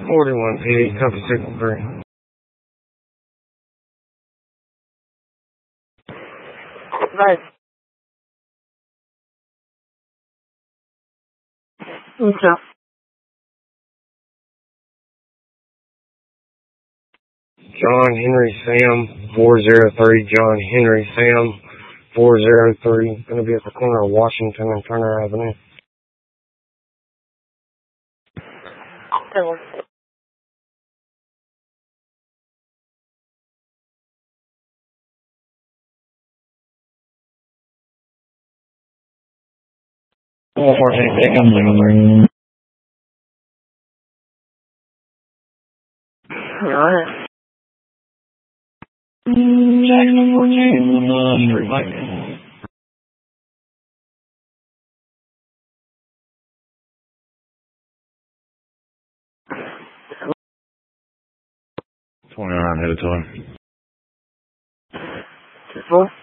4180, copy 63. Right. Okay. John Henry Sam 403. John Henry Sam 403. Going to be at the corner of Washington and Turner Avenue. Taylor. All 486, I'm leaving. Alright. Jackson 48, Street Light. 29 headed to him. 4